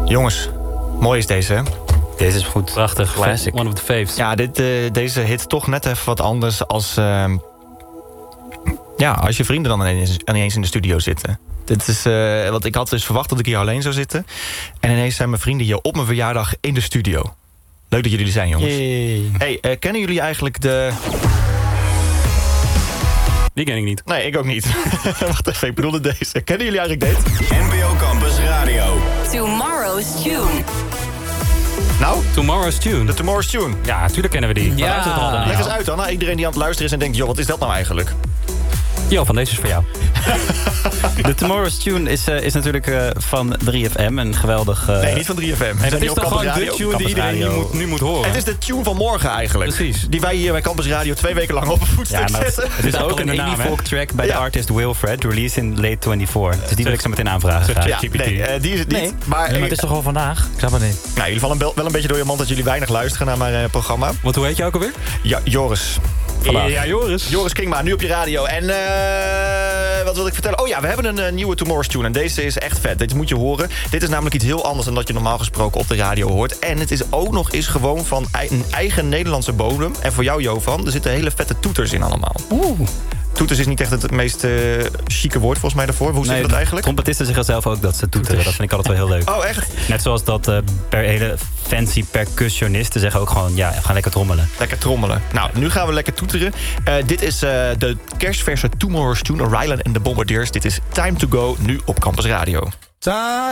Jongens, mooi is deze, hè? Deze is goed. Prachtig. Classic. One of the faves. Ja, deze hit toch net even wat anders als... als je vrienden dan ineens in de studio zitten. Dit is, want ik had dus verwacht dat ik hier alleen zou zitten. En ineens zijn mijn vrienden hier op mijn verjaardag in de studio. Leuk dat jullie er zijn, jongens. Yay. Hey, kennen jullie eigenlijk de... Die ken ik niet. Nee, ik ook niet. Wacht even, ik bedoelde deze. Kennen jullie eigenlijk dit? NPO Campus Radio. Tomorrow's Tune. Nou? Tomorrow's Tune. De Tomorrow's Tune. Ja, natuurlijk kennen we die. Ja. Waar luistert het al dan? Leg eens uit dan. Nou, iedereen die aan het luisteren is en denkt... joh, wat is dat nou eigenlijk? Jo, van deze is voor jou. De Tomorrow's Tune is natuurlijk van 3FM. Een geweldig... Nee, niet van 3FM. Nee, dat is toch gewoon de tune die Campus iedereen Radio. nu moet horen. Het is de tune van morgen eigenlijk. Precies. Die wij hier bij Campus Radio 2 weken lang op een voetstuk Ja, maar zetten. het is Staat ook al in een de naam, indie hè? folk track bij de Ja. artist Wilfred. Released in late 24. Dus die wil ik zo meteen aanvragen. Zegt graag. Ja, GPT. nee, die is het niet. Nee. Maar, Maar het is toch al vandaag? Ik snap het niet. nou, jullie vallen wel een beetje door je mand dat jullie weinig luisteren naar mijn programma. Want hoe heet je ook alweer? Ja, Joris. Ja, Joris. Joris Kingma, nu op je radio. En wat wil ik vertellen? Oh ja, we hebben een nieuwe Tomorrow's Tune. En deze is echt vet. Dit moet je horen. Dit is namelijk iets heel anders dan dat je normaal gesproken op de radio hoort. En het is ook nog eens gewoon van een eigen Nederlandse bodem. En voor jou, Jovan, er zitten hele vette toeters in allemaal. Toeters is niet echt het meest chique woord volgens mij daarvoor. Hoe zeg je dat eigenlijk? Trompetisten zeggen zelf ook dat ze toeteren. Dat vind ik altijd wel heel leuk. Oh, echt? Net zoals dat hele fancy percussionisten zeggen ook gewoon... ja, gaan lekker trommelen. Lekker trommelen. Nou, nu gaan we lekker toeteren. Dit is de kerstverse Tomorrow's Tune. Rylan en de Bombardiers. Dit is Time to Go, nu op Campus Radio.